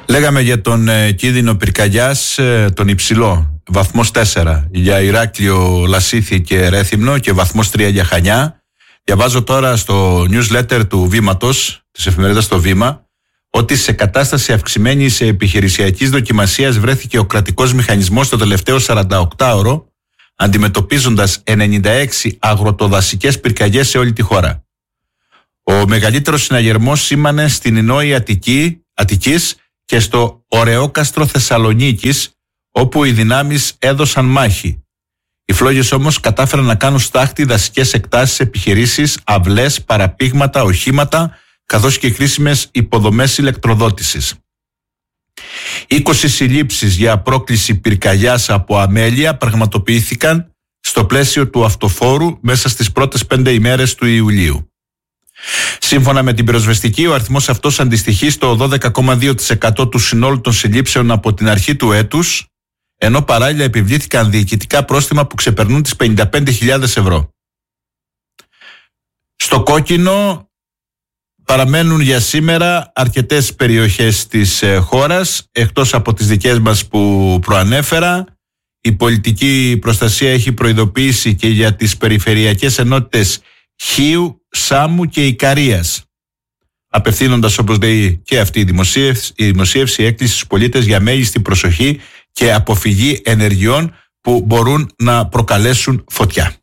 Λέγαμε για τον κίνδυνο πυρκαγιάς, τον υψηλό, βαθμός 4 για Ηράκλειο, Λασίθι και Ρέθυμνο και βαθμός 3 για Χανιά. Διαβάζω τώρα στο newsletter του Βήματος, της εφημερίδας Το Βήμα, ότι σε κατάσταση αυξημένης επιχειρησιακής δοκιμασίας βρέθηκε ο κρατικός μηχανισμός το τελευταίο 48ωρο, αντιμετωπίζοντας 96 αγροτοδασικές πυρκαγιές σε όλη τη χώρα. Ο μεγαλύτερος συναγερμός σήμανε στην Ινόη Αττικής και στο Ωρεόκαστρο Θεσσαλονίκης, όπου οι δυνάμεις έδωσαν μάχη. Οι φλόγες όμως κατάφεραν να κάνουν στάχτη δασικές εκτάσεις, επιχειρήσεις, αυλές, παραπήγματα, οχήματα, καθώς και χρήσιμες υποδομές ηλεκτροδότησης. 20 συλλήψεις για πρόκληση πυρκαγιάς από αμέλεια πραγματοποιήθηκαν στο πλαίσιο του αυτοφόρου μέσα στις πρώτες 5 ημέρες του Ιουλίου. Σύμφωνα με την πυροσβεστική, ο αριθμός αυτός αντιστοιχεί στο 12,2% του συνόλου των συλλήψεων από την αρχή του έτους, ενώ παράλληλα επιβλήθηκαν διοικητικά πρόστιμα που ξεπερνούν τις 55.000 ευρώ. Στο κόκκινο παραμένουν για σήμερα αρκετές περιοχές της χώρας, εκτός από τις δικές μας που προανέφερα. Η πολιτική προστασία έχει προειδοποιήσει και για τις περιφερειακές ενότητες Χίου, Σάμου και Ικαρίας, απευθύνοντας, όπως λέει και αυτή η δημοσίευση, έκκληση στους πολίτες για μέγιστη προσοχή και αποφυγή ενεργειών που μπορούν να προκαλέσουν φωτιά.